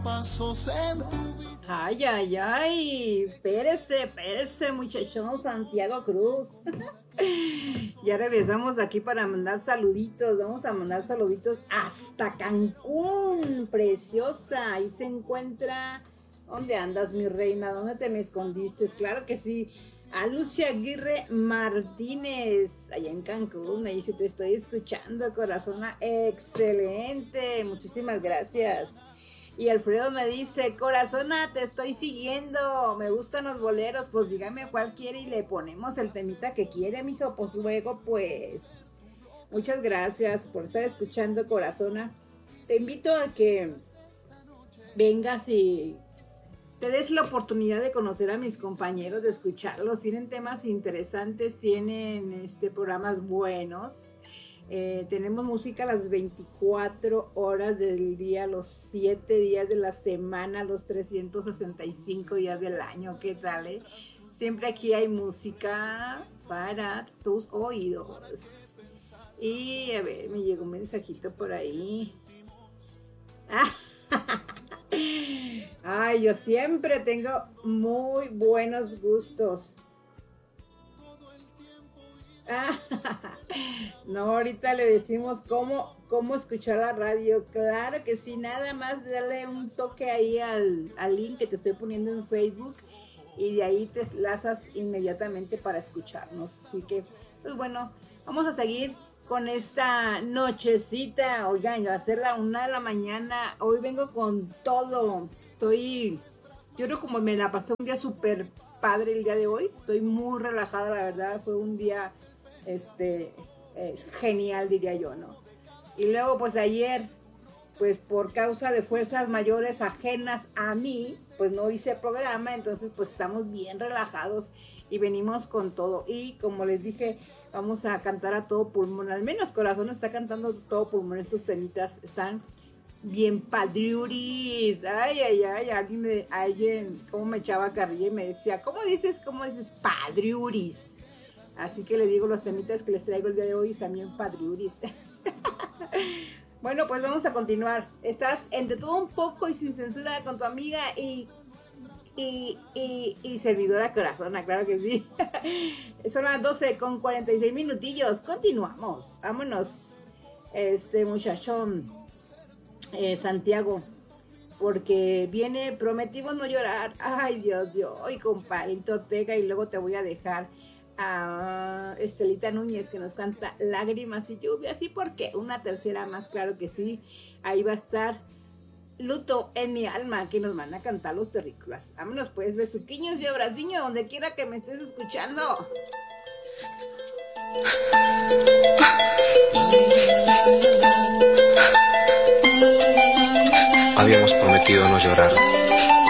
Ay, ay, ay, espérese, muchachón Santiago Cruz. Ya regresamos aquí para mandar saluditos. Vamos a mandar saluditos hasta Cancún, preciosa. Ahí se encuentra. ¿Dónde andas, mi reina? ¿Dónde te me escondiste? Claro que sí. A Lucia Aguirre Martínez, allá en Cancún. Ahí sí te estoy escuchando, corazón. Excelente. Muchísimas gracias. Y Alfredo me dice, corazona, te estoy siguiendo, me gustan los boleros, pues dígame cuál quiere y le ponemos el temita que quiere, mijo, pues luego, pues, muchas gracias por estar escuchando, corazona. Te invito a que vengas y te des la oportunidad de conocer a mis compañeros, de escucharlos, tienen temas interesantes, tienen programas buenos. Tenemos música las 24 horas del día, los 7 días de la semana, los 365 días del año. ¿Qué tal? Siempre aquí hay música para tus oídos. Y a ver, me llegó un mensajito por ahí. Ay, yo siempre tengo muy buenos gustos. No, ahorita le decimos cómo escuchar la radio. Claro que sí, nada más darle un toque ahí al link que te estoy poniendo en Facebook y de ahí te enlazas inmediatamente para escucharnos. Así que, pues bueno, vamos a seguir con esta nochecita. Oigan, va a ser la 1 de la mañana. Hoy vengo con todo. Yo creo como me la pasé un día súper padre el día de hoy. Estoy muy relajada, la verdad. Fue un día es genial, diría yo, ¿no? Y luego pues ayer, pues por causa de fuerzas mayores ajenas a mí, pues no hice programa, entonces pues estamos bien relajados y venimos con todo. Y como les dije, vamos a cantar a todo pulmón, al menos Corazón está cantando todo pulmón. Estos temitas están bien padriuris. Ay, alguien como me echaba carrilla y me decía, ¿cómo dices padriuris? Así que le digo, los temitas que les traigo el día de hoy también padriuris. Bueno, pues vamos a continuar. Estás entre todo un poco y sin censura con tu amiga y servidora Corazona, claro que sí. Son las 12:46 minutillos. Continuamos. Vámonos, muchachón Santiago, porque viene Prometimos No Llorar. Ay, Dios, y con Palito Ortega, y luego te voy a dejar a Estelita Núñez que nos canta Lágrimas y Lluvias, y por qué una tercera más, claro que sí. Ahí va a estar Luto en mi alma, que nos van a cantar los terrícolas. Vámonos pues, besuquiños y abraciños donde quiera que me estés escuchando. Habíamos prometido no llorar.